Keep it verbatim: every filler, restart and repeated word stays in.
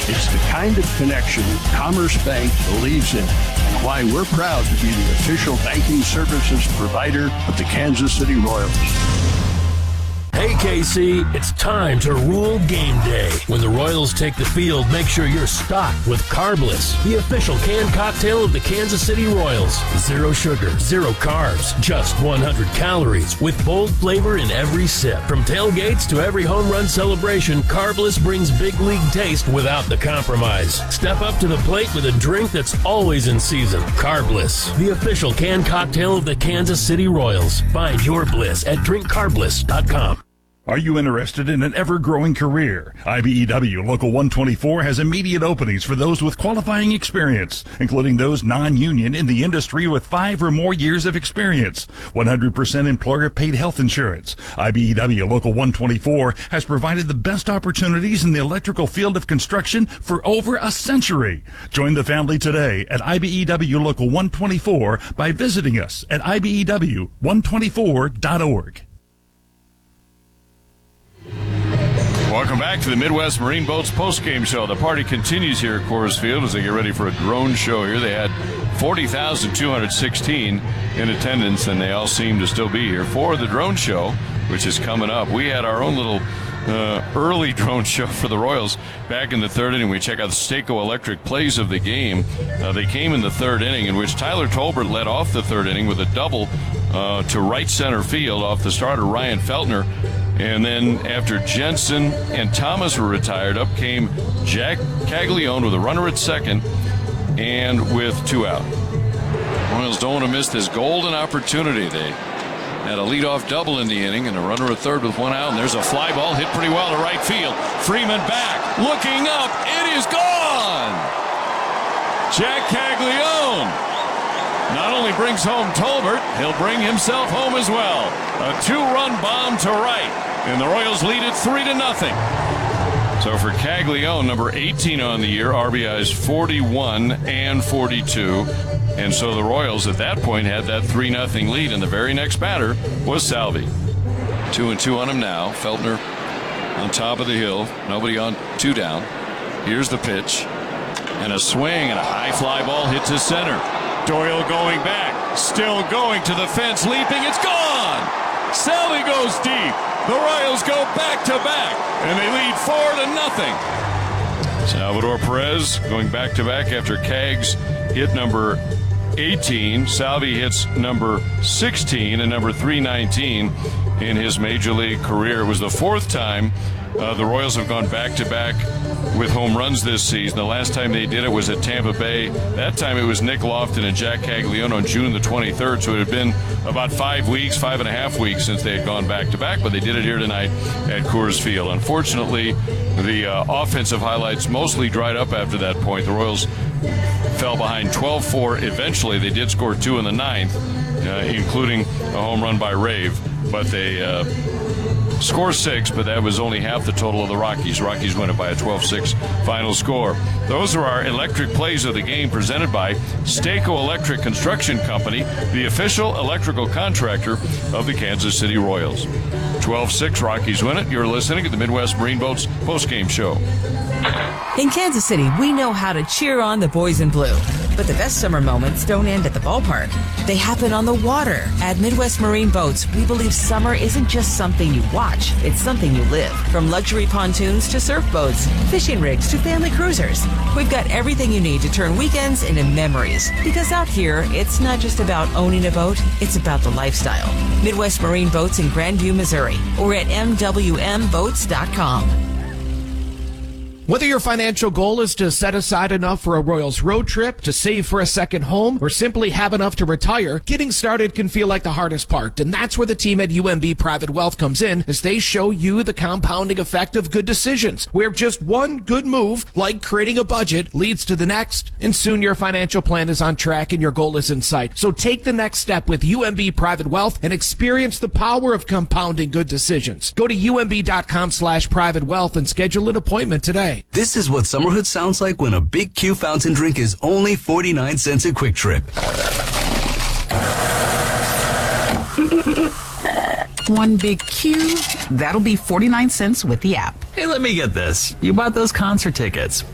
It's the kind of connection Commerce Bank believes in, and why we're proud to be the official banking services provider of the Kansas City Royals. Hey, K C, it's time to rule game day. When the Royals take the field, make sure you're stocked with Carbliss, the official canned cocktail of the Kansas City Royals. Zero sugar, zero carbs, just one hundred calories, with bold flavor in every sip. From tailgates to every home run celebration, Carbliss brings big league taste without the compromise. Step up to the plate with a drink that's always in season. Carbliss, the official canned cocktail of the Kansas City Royals. Find your bliss at drink carbliss dot com. Are you interested in an ever-growing career? I B E W Local one twenty-four has immediate openings for those with qualifying experience, including those non-union in the industry with five or more years of experience. one hundred percent employer-paid health insurance. I B E W Local one twenty-four has provided the best opportunities in the electrical field of construction for over a century. Join the family today at I B E W Local one twenty-four by visiting us at I B E W one twenty-four dot org. Welcome back to the Midwest Marine Boats postgame show. The party continues here at Coors Field as they get ready for a drone show here. They had forty thousand two hundred sixteen in attendance, and they all seem to still be here for the drone show, which is coming up. We had our own little uh, early drone show for the Royals back in the third inning. We check out the Stako Electric plays of the game. Uh, they came in the third inning, in which Tyler Tolbert led off the third inning with a double uh, to right center field off the starter Ryan Feltner. And then after Jensen and Thomas were retired, up came Jack Caglione with a runner at second and with two out. Royals don't want to miss this golden opportunity. They had a leadoff double in the inning and a runner at third with one out. And there's a fly ball hit pretty well to right field. Freeman back, looking up. It is gone. Jack Caglione not only brings home Tolbert, he'll bring himself home as well. A two-run bomb to right, and the Royals lead it three to nothing. So for Caglione, number eighteen on the year, R B Is forty-one and forty-two. And so the Royals at that point had that three nothing lead, and the very next batter was Salvi. Two and two on him now. Feltner on top of the hill. Nobody on, two down. Here's the pitch. And a swing and a high fly ball hit to center. Doyle going back, still going to the fence, leaping, it's gone! Salvi goes deep. The Royals go back to back, and they lead four to nothing. Salvador Perez going back to back after Cags hit number eighteen. Salvi hits number sixteen and number three nineteen in his major league career. It was the fourth time uh, the Royals have gone back to back with home runs this season. The last time they did it was at Tampa Bay. That time it was Nick Lofton and Jack Caglione on June the twenty-third, so it had been about five weeks, five and a half weeks since they had gone back-to-back, but they did it here tonight at Coors Field. Unfortunately, the uh, offensive highlights mostly dried up after that point. The Royals fell behind twelve four. Eventually, they did score two in the ninth, uh, including a home run by Rave, but they uh, score six, but that was only half the total of the Rockies. Rockies win it by a twelve six final score. Those are our electric plays of the game presented by Stako Electric Construction Company, the official electrical contractor of the Kansas City Royals. twelve six, Rockies win it. You're listening to the Midwest Marine Boats postgame show. In Kansas City, we know how to cheer on the boys in blue. But the best summer moments don't end at the ballpark. They happen on the water. At Midwest Marine Boats, we believe summer isn't just something you watch, it's something you live. From luxury pontoons to surf boats, fishing rigs to family cruisers, we've got everything you need to turn weekends into memories. Because out here, it's not just about owning a boat, it's about the lifestyle. Midwest Marine Boats in Grandview, Missouri, or at m w m boats dot com. Whether your financial goal is to set aside enough for a Royals road trip, to save for a second home, or simply have enough to retire, getting started can feel like the hardest part. And that's where the team at U M B Private Wealth comes in, as they show you the compounding effect of good decisions, where just one good move, like creating a budget, leads to the next, and soon your financial plan is on track and your goal is in sight. So take the next step with U M B Private Wealth and experience the power of compounding good decisions. Go to U M B dot com slash private wealth and schedule an appointment today. This is what summerhood sounds like when a Big Q fountain drink is only forty-nine cents at Quick Trip. One Big Q, that'll be forty-nine cents with the app. Hey, let me get this. You bought those concert tickets.